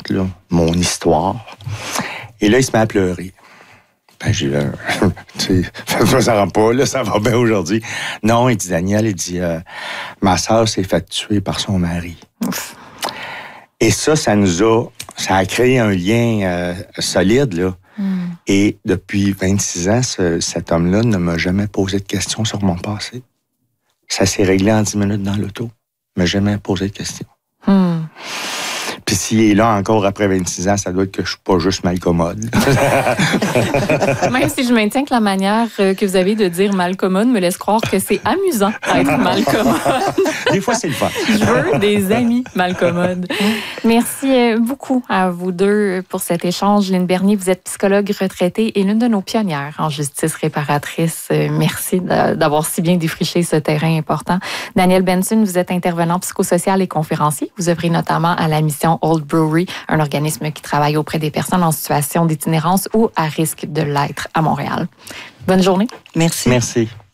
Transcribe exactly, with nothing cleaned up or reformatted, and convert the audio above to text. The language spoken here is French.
là, mon histoire. Et là, il se met à pleurer. Ben, j'ai dit, tu sais, ça rend pas, là, ça va bien aujourd'hui. Non, il dit, Daniel, il dit, euh, ma sœur s'est faite tuer par son mari. Ouf. Et ça, ça nous a, ça a créé un lien euh, solide, là. Mm. Et depuis vingt-six ans, ce, cet homme-là ne m'a jamais posé de questions sur mon passé. Ça s'est réglé en dix minutes dans l'auto. Il m'a jamais posé de questions. Mm. Puis s'il est là encore après vingt-six ans, ça doit être que je suis pas juste malcommode. Même si je maintiens que la manière que vous avez de dire malcommode me laisse croire que c'est amusant d'être malcommode. Des fois, c'est le fun. Je veux des amis malcommodes. Merci beaucoup à vous deux pour cet échange. Lynne Bernier, vous êtes psychologue retraitée et l'une de nos pionnières en justice réparatrice. Merci d'avoir si bien défriché ce terrain important. Daniel Benson, vous êtes intervenant psychosocial et conférencier. Vous œuvrez notamment à la mission Old Brewery, un organisme qui travaille auprès des personnes en situation d'itinérance ou à risque de l'être à Montréal. Bonne journée. Merci. Merci.